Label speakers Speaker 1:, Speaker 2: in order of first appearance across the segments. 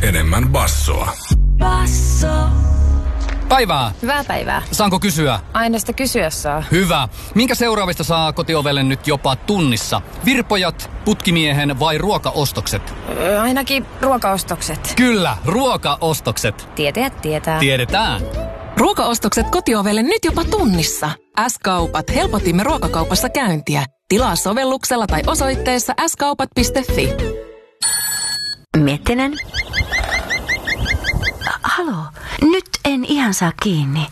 Speaker 1: enemmän bassoa.
Speaker 2: Basso.
Speaker 3: Päivää.
Speaker 2: Hyvää päivää.
Speaker 3: Saanko kysyä?
Speaker 2: Aina sitä kysyä saa.
Speaker 3: Hyvä. Minkä seuraavista saa kotiovelle nyt jopa tunnissa? Virpojat, putkimiehen vai ruokaostokset?
Speaker 2: Ainakin ruokaostokset.
Speaker 3: Kyllä, ruokaostokset.
Speaker 2: Tietäjät tietää.
Speaker 3: Tiedetään.
Speaker 4: Ruokaostokset kotiovelle nyt jopa tunnissa. S-kaupat, helpotimme ruokakaupassa käyntiä. Tilaa sovelluksella tai osoitteessa skaupat.fi.
Speaker 5: Miettinen. Halo, nyt en ihan saa kiinni.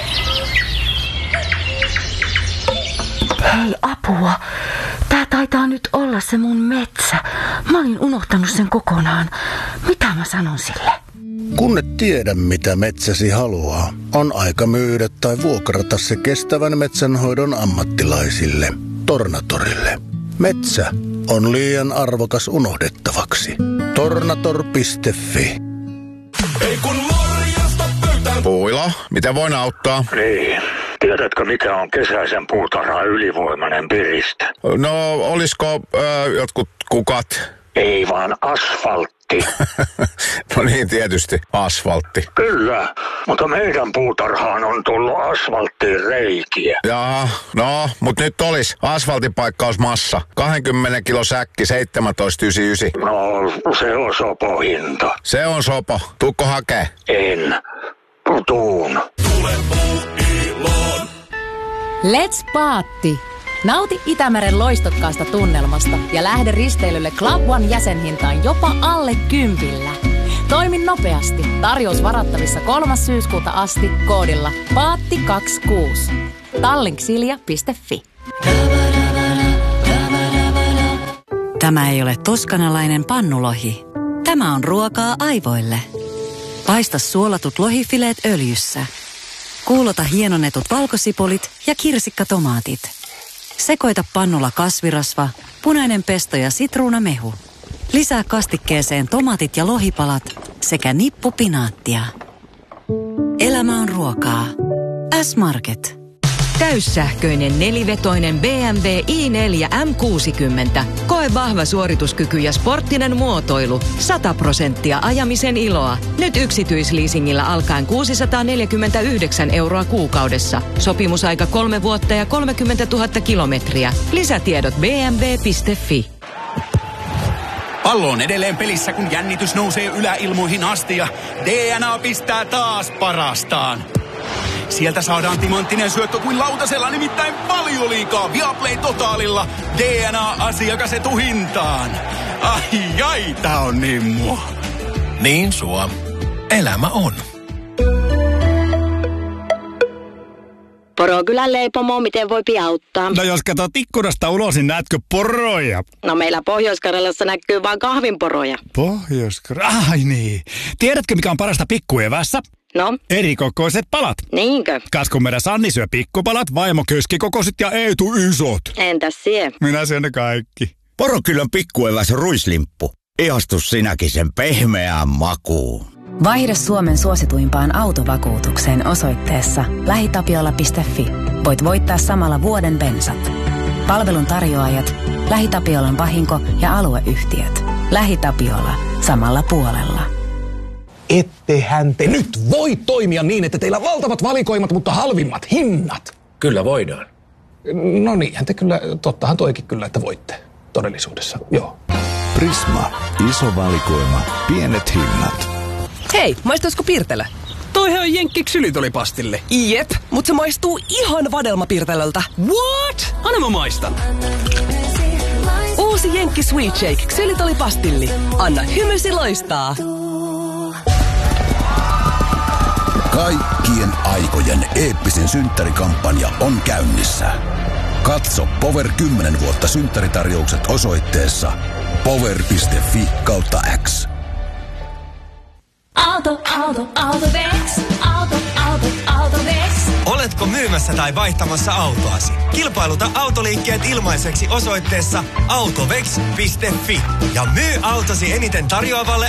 Speaker 5: Hei, apua. Tää taitaa nyt olla se mun metsä. Mä olin unohtanut sen kokonaan. Mitä mä sanon sille?
Speaker 6: Kun et tiedä, mitä metsäsi haluaa, on aika myydä tai vuokrata se kestävän metsänhoidon ammattilaisille. Tornatorille. Metsä on liian arvokas unohdettavaksi. Tornator.fi.
Speaker 1: Ei kun morjesta pöytään.
Speaker 7: Puila, miten voin auttaa?
Speaker 8: Niin. Tiedätkö, mikä on kesäisen puutarhan ylivoimainen piriste?
Speaker 7: No, olisiko jotkut kukat?
Speaker 8: Ei vaan asfaltti.
Speaker 7: No niin, tietysti. Asfaltti.
Speaker 8: Kyllä, mutta meidän puutarhaan on tullut asfalttiin reikiä.
Speaker 7: Jaa, no, mut nyt olis asfaltipaikkausmassa. 20 kilo säkki, 17,99.
Speaker 8: No, se on sopo hinta.
Speaker 7: Se on sopo. Tuukko hakee?
Speaker 8: En. Tuun.
Speaker 9: Let's Paatti! Nauti Itämeren loistokkaasta tunnelmasta ja lähde risteilylle Club One -jäsenhintaan jopa alle 10. Toimi nopeasti. Tarjous varattavissa 3. syyskuuta asti koodilla PAATTI26. Tallinksilja.fi.
Speaker 10: Tämä ei ole toskanalainen pannulohi. Tämä on ruokaa aivoille. Paista suolatut lohifileet öljyssä. Kuulota hienonnetut valkosipulit ja kirsikkatomaatit. Sekoita pannulla kasvirasva, punainen pesto ja sitruunamehu. Lisää kastikkeeseen tomaatit ja lohipalat sekä nippu pinaattia. Elämä on ruokaa. S-Market.
Speaker 11: Täyssähköinen nelivetoinen BMW i4 M60. Koe vahva suorituskyky ja sporttinen muotoilu. 100% ajamisen iloa. Nyt yksityisleasingillä alkaen 649 € kuukaudessa. Sopimusaika 3 vuotta ja 30 000 kilometriä. Lisätiedot bmw.fi.
Speaker 12: Pallo on edelleen pelissä, kun jännitys nousee yläilmoihin asti ja DNA pistää taas parastaan. Sieltä saadaan timanttinen syöttö kuin lautasella, nimittäin Valioliigaa Viaplay Totaalilla. DNA-asiakas etuhintaan. Ai, tää on niin mua.
Speaker 13: Niin sua. Elämä on.
Speaker 5: Porokylän leipomo, miten voi auttaa?
Speaker 14: No jos katsot ikkunasta ulos, niin näetkö poroja?
Speaker 5: No meillä Pohjois-Karjalassa näkyy vaan kahvinporoja.
Speaker 14: Ai niin. Tiedätkö, mikä on parasta pikkuevässä?
Speaker 5: No?
Speaker 14: Erikokoiset palat.
Speaker 5: Niinkö?
Speaker 14: Kaskunmerä Sanni syö pikkupalat, vaimo keskikokoiset ja Eetu isot.
Speaker 5: Entäs sie?
Speaker 14: Minä syön ne kaikki.
Speaker 15: Porokylän pikkueväs ruislimppu. Ihastu sinäkin sen pehmeään makuun.
Speaker 16: Vaihda Suomen suosituimpaan autovakuutukseen osoitteessa lähitapiola.fi. Voit voittaa samalla vuoden bensat. Palvelun tarjoajat, LähiTapiolan vahinko- ja alueyhtiöt. LähiTapiola. Samalla puolella.
Speaker 17: Ettehän te nyt voi toimia niin, että teillä on valtavat valikoimat, mutta halvimmat hinnat.
Speaker 13: Kyllä voidaan.
Speaker 17: No niinhän te kyllä, tottahan toikin kyllä, että voitte todellisuudessa, joo.
Speaker 18: Prisma. Iso valikoima. Pienet hinnat.
Speaker 19: Hei, maistaisiko Pirtelö? Toihan on Jenkki ksylitolipastille. Jep, mutta se maistuu ihan vadelmapirtelöltä. What? Anna mä maistan. Uusi Jenkki Sweet Shake ksylitolipastilli. Anna hymysi loistaa.
Speaker 18: Kaikkien aikojen eeppisin synttärikampanja on käynnissä. Katso Power 10 vuotta synttäritarjoukset osoitteessa power.fi/X.
Speaker 20: AutoVex. Oletko myymässä tai vaihtamassa autoasi? Kilpailuta autoliikkeet ilmaiseksi osoitteessa autovex.fi ja myy autosi eniten tarjoavalle